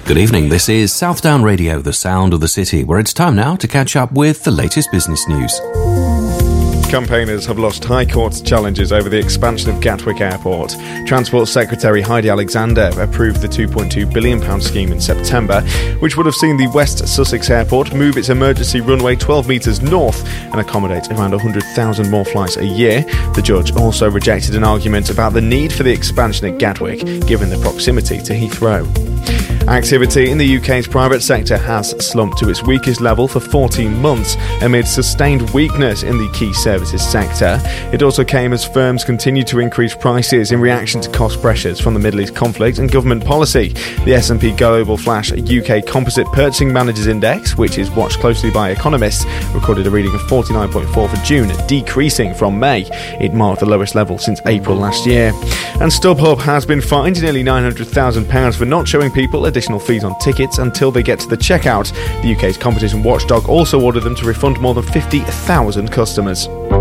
Good evening, this is Southdown Radio, the sound of the city, where it's time now to catch up with the latest business news. Campaigners have lost High Court's challenges over the expansion of Gatwick Airport. Transport Secretary Heidi Alexander approved the £2.2 billion scheme in September, which would have seen the West Sussex Airport move its emergency runway 12 metres north and accommodate around 100,000 more flights a year. The judge also rejected an argument about the need for the expansion at Gatwick, given the proximity to Heathrow. Activity in the UK's private sector has slumped to its weakest level for 14 months amid sustained weakness in the key services sector. It also came as firms continued to increase prices in reaction to cost pressures from the Middle East conflict and government policy. The S&P Global Flash UK Composite Purchasing Managers Index, which is watched closely by economists, recorded a reading of 49.4 for June, decreasing from May. It marked the lowest level since April last year. And StubHub has been fined nearly £900,000 for not showing people additional fees on tickets until they get to the checkout. The UK's competition watchdog also ordered them to refund more than 50,000 customers.